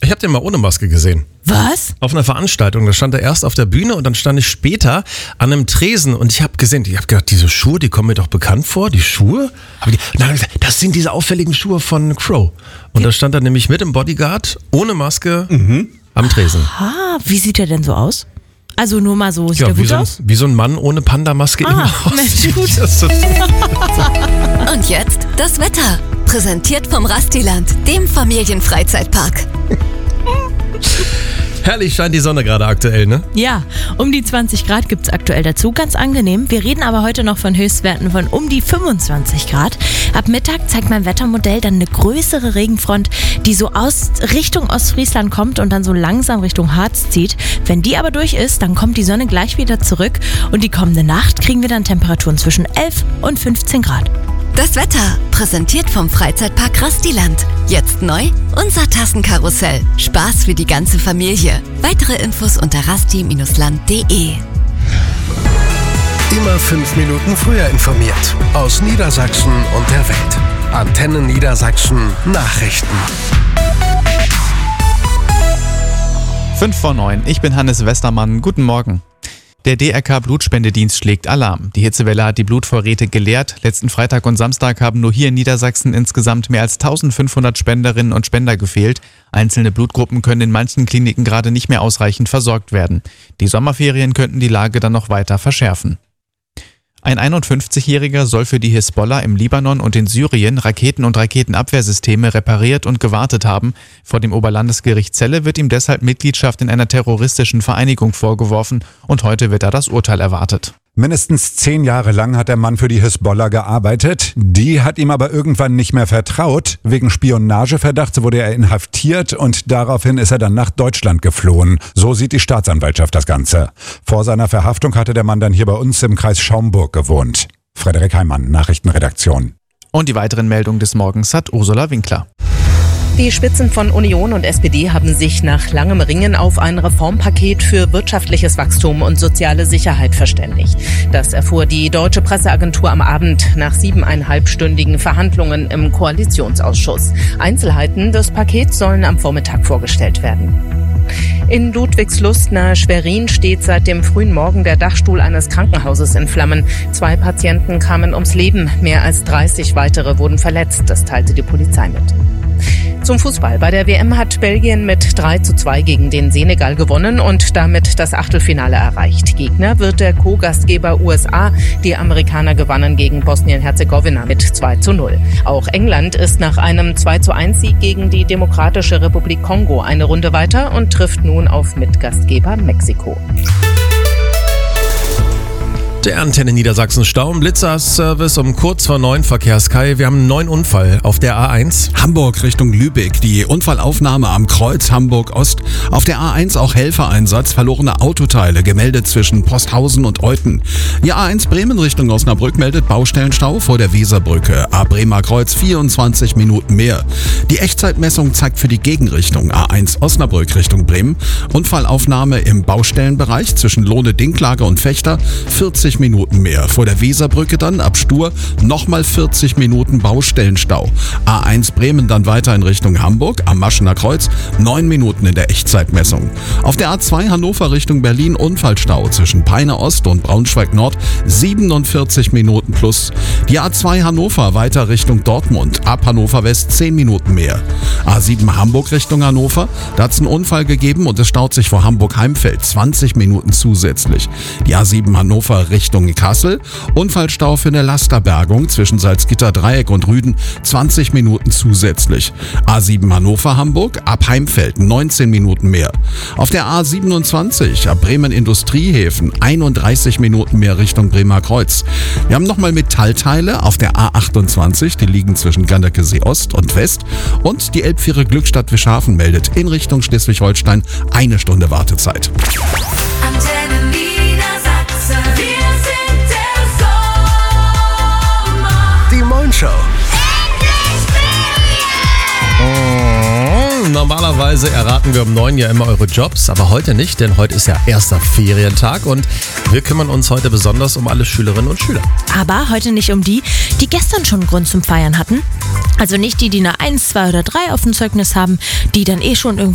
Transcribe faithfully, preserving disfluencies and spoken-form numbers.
Ich habe den mal ohne Maske gesehen. Was? Auf einer Veranstaltung. Da stand er erst auf der Bühne und dann stand ich später an einem Tresen und ich habe gesehen, ich habe gedacht, diese Schuhe, die kommen mir doch bekannt vor, die Schuhe? Aber die, und dann hab ich gesagt, das sind diese auffälligen Schuhe von Crow. Und da stand er nämlich mit dem Bodyguard, ohne Maske, mhm. am Tresen. Ah, wie sieht er denn so aus? Also nur mal so, sieht ja, er gut wie so ein, aus? Wie so ein Mann ohne Pandamaske. Ah, Mensch, gut. Und jetzt das Wetter. Präsentiert vom Rastiland, dem Familienfreizeitpark. Herrlich scheint die Sonne gerade aktuell, ne? Ja, um die zwanzig Grad gibt's aktuell dazu, ganz angenehm. Wir reden aber heute noch von Höchstwerten von um die fünfundzwanzig Grad. Ab Mittag zeigt mein Wettermodell dann eine größere Regenfront, die so aus Richtung Ostfriesland kommt und dann so langsam Richtung Harz zieht. Wenn die aber durch ist, dann kommt die Sonne gleich wieder zurück und die kommende Nacht kriegen wir dann Temperaturen zwischen elf und fünfzehn Grad. Das Wetter, präsentiert vom Freizeitpark Rastiland. Jetzt neu, unser Tassenkarussell. Spaß für die ganze Familie. Weitere Infos unter rasti Bindestrich land punkt de. Immer fünf Minuten früher informiert. Aus Niedersachsen und der Welt. Antenne Niedersachsen Nachrichten. fünf vor neun. Ich bin Hannes Westermann. Guten Morgen. Der D R K-Blutspendedienst schlägt Alarm. Die Hitzewelle hat die Blutvorräte geleert. Letzten Freitag und Samstag haben nur hier in Niedersachsen insgesamt mehr als eintausendfünfhundert Spenderinnen und Spender gefehlt. Einzelne Blutgruppen können in manchen Kliniken gerade nicht mehr ausreichend versorgt werden. Die Sommerferien könnten die Lage dann noch weiter verschärfen. Ein einundfünfzigjähriger soll für die Hisbollah im Libanon und in Syrien Raketen und Raketenabwehrsysteme repariert und gewartet haben. Vor dem Oberlandesgericht Celle wird ihm deshalb Mitgliedschaft in einer terroristischen Vereinigung vorgeworfen und heute wird da das Urteil erwartet. Mindestens zehn Jahre lang hat der Mann für die Hisbollah gearbeitet. Die hat ihm aber irgendwann nicht mehr vertraut. Wegen Spionageverdachts wurde er inhaftiert und daraufhin ist er dann nach Deutschland geflohen. So sieht die Staatsanwaltschaft das Ganze. Vor seiner Verhaftung hatte der Mann dann hier bei uns im Kreis Schaumburg gewohnt. Frederik Heimann, Nachrichtenredaktion. Und die weiteren Meldungen des Morgens hat Ursula Winkler. Die Spitzen von Union und S P D haben sich nach langem Ringen auf ein Reformpaket für wirtschaftliches Wachstum und soziale Sicherheit verständigt. Das erfuhr die Deutsche Presseagentur am Abend nach siebeneinhalbstündigen Verhandlungen im Koalitionsausschuss. Einzelheiten des Pakets sollen am Vormittag vorgestellt werden. In Ludwigslust nahe Schwerin steht seit dem frühen Morgen der Dachstuhl eines Krankenhauses in Flammen. Zwei Patienten kamen ums Leben, mehr als dreißig weitere wurden verletzt, das teilte die Polizei mit. Zum Fußball. Bei der W M hat Belgien mit drei zu zwei gegen den Senegal gewonnen und damit das Achtelfinale erreicht. Gegner wird der Co-Gastgeber U S A. Die Amerikaner gewannen gegen Bosnien-Herzegowina mit zwei zu null. Auch England ist nach einem zwei zu eins Sieg gegen die Demokratische Republik Kongo eine Runde weiter und trifft nun auf Mitgastgeber Mexiko. Der Antenne Niedersachsen Stau- und Blitzerservice um kurz vor neun Verkehrskai. Wir haben einen neuen Unfall auf der A eins. Hamburg Richtung Lübeck. Die Unfallaufnahme am Kreuz Hamburg-Ost. Auf der A eins auch Helfereinsatz. Verlorene Autoteile gemeldet zwischen Posthausen und Euthen. Die A eins Bremen Richtung Osnabrück meldet Baustellenstau vor der Weserbrücke. A Bremer Kreuz vierundzwanzig Minuten mehr. Die Echtzeitmessung zeigt für die Gegenrichtung A eins Osnabrück Richtung Bremen Unfallaufnahme im Baustellenbereich zwischen Lohne-Dinklage und Fechter vierzig Minuten mehr. Vor der Weserbrücke dann ab Stur nochmal vierzig Minuten Baustellenstau. A eins Bremen dann weiter in Richtung Hamburg am Maschener Kreuz neun Minuten in der Echtzeitmessung. Auf der A zwei Hannover Richtung Berlin Unfallstau zwischen Peine Ost und Braunschweig Nord siebenundvierzig Minuten plus. Die A zwei Hannover weiter Richtung Dortmund ab Hannover West zehn Minuten mehr. A sieben Hamburg Richtung Hannover, da hat es einen Unfall gegeben und es staut sich vor Hamburg-Heimfeld zwanzig Minuten zusätzlich. Die A sieben Hannover Richtung Kassel, Unfallstau für eine Lasterbergung zwischen Salzgitter-Dreieck und Rüden zwanzig Minuten zusätzlich. A sieben Hannover-Hamburg ab Heimfeld neunzehn Minuten mehr. Auf der A siebenundzwanzig ab Bremen-Industriehäfen einunddreißig Minuten mehr Richtung Bremer Kreuz. Wir haben nochmal Metallteile auf der A achtundzwanzig, die liegen zwischen Ganderkesee Ost und West und die Elbviere Glückstadt Wischhafen meldet in Richtung Schleswig-Holstein eine Stunde Wartezeit. Antenne Niedersachsen, wir sind der Sommer. Die Moin-Show. Oh, normalerweise erraten wir um neun ja immer eure Jobs, aber heute nicht, denn heute ist ja erster Ferientag und wir kümmern uns heute besonders um alle Schülerinnen und Schüler. Aber heute nicht um die, die gestern schon einen Grund zum Feiern hatten. Also nicht die, die eine eins, zwei oder drei auf dem Zeugnis haben, die dann eh schon irgendwie